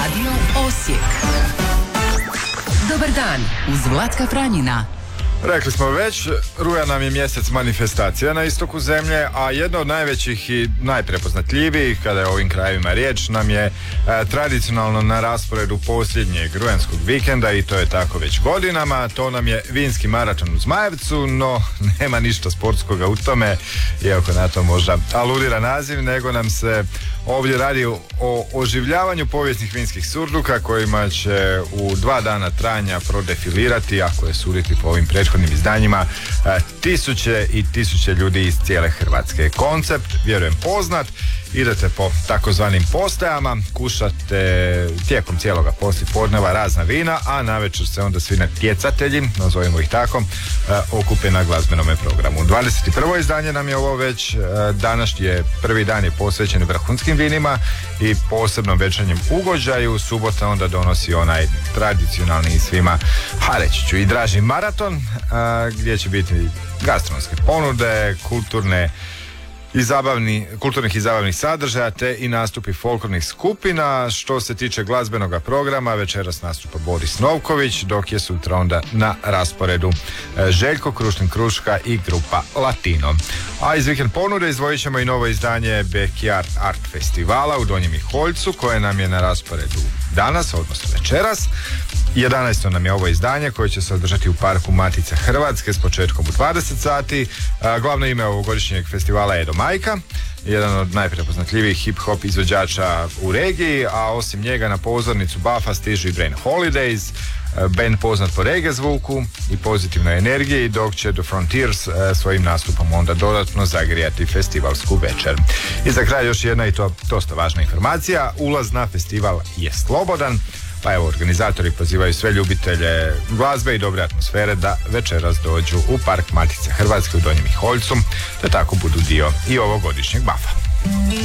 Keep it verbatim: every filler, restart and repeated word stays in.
Radio Osijek. Dobar dan uz Vlatka Franjina. Rekli smo već, rujan nam je mjesec manifestacija na istoku zemlje, a jedna od najvećih i najprepoznatljivijih, kada je o ovim krajevima riječ, nam je e, tradicionalno na rasporedu posljednjeg rujanskog vikenda, i to je tako već godinama. To nam je vinski maraton u Zmajevcu, no nema ništa sportskoga u tome, iako na to možda aludira naziv, nego nam se ovdje radi o oživljavanju povijesnih vinskih surduka kojima će u dva dana trajanja prodefilirati, ako je suditi po ovim prethodnim izdanjima, tisuće i tisuće ljudi iz cijele Hrvatske. Koncept, vjerujem, poznat. Idete po takozvanim postajama, kušate tijekom cijeloga poslijepodneva razna vina, a navečer se onda svi natjecatelji, nazovimo ih tako, okupe na glazbenome programu. dvadeset prvo izdanje nam je ovo već, današnji je prvi dan je posvećen vrhunskim vinima i posebnom večernjem ugođaju. Subota onda donosi onaj tradicionalni i svima, ha reći ću, i draži maraton, gdje će biti gastronomske ponude, kulturne i zabavni, kulturnih i zabavnih sadržaja, te i nastupi folklornih skupina. Što se tiče glazbenog programa, večeras nastupa Boris Novković, dok je sutra onda na rasporedu Željko Kruštin Kruška i grupa Latino. A iz vikend ponude izdvojit ćemo i novo izdanje Backyard Art Festivala u Donjem Miholjcu, koje nam je na rasporedu danas, odnosno večeras. jedanaesto nam je ovo izdanje koje će se održati u Parku Matice Hrvatske s početkom u dvadeset sati. Glavno ime ovogodišnjeg festivala je Edo Majka, jedan od najprepoznatljivijih hip-hop izvođača u regiji, a osim njega na pozornicu Bafa stižu i Brain Holidays, band poznat po reggae zvuku i pozitivnoj energiji, dok će The Frontiers svojim nastupom onda dodatno zagrijati festivalsku večer. I za kraj još jedna i to dosta važna informacija: ulaz na festival je slobodan, pa evo, organizatori pozivaju sve ljubitelje glazbe i dobre atmosfere da večeras dođu u Park Matice Hrvatske u Donjem Miholjcu, da tako budu dio i ovogodišnjeg Bafa.